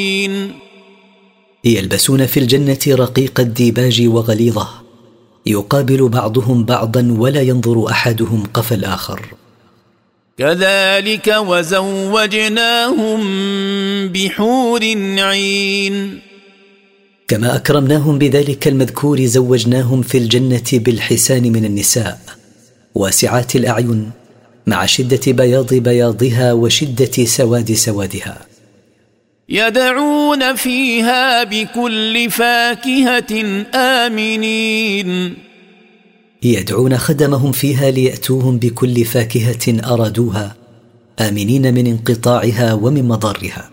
يلبسون في الجنة رقيق الديباج وغليظه، يقابل بعضهم بعضا ولا ينظر أحدهم قفا الآخر. كذلك وزوجناهم بحور عين. كما أكرمناهم بذلك المذكور زوجناهم في الجنة بالحسان من النساء، واسعات الأعين مع شدة بياض بياضها وشدة سواد سوادها. يدعون فيها بكل فاكهة آمنين. يدعون خدمهم فيها ليأتوهم بكل فاكهة أرادوها، آمنين من انقطاعها ومن مضارها.